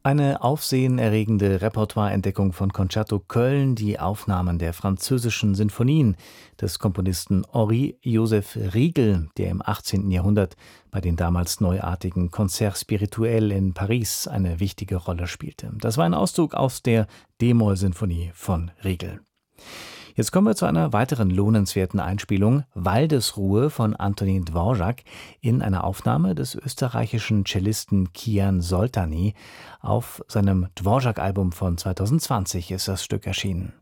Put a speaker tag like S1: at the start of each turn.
S1: Eine aufsehenerregende Repertoireentdeckung von Concerto Köln, die Aufnahmen der französischen Sinfonien des Komponisten Henri Joseph Riegel, der im 18. Jahrhundert bei den damals neuartigen Concerts Spirituels in Paris eine wichtige Rolle spielte. Das war ein Auszug aus der D-Moll-Sinfonie von Riegel. Jetzt kommen wir zu einer weiteren lohnenswerten Einspielung, Waldesruhe von Antonín Dvořák, in einer Aufnahme des österreichischen Cellisten Kian Soltany. Auf seinem Dvořák-Album von 2020 ist das Stück erschienen.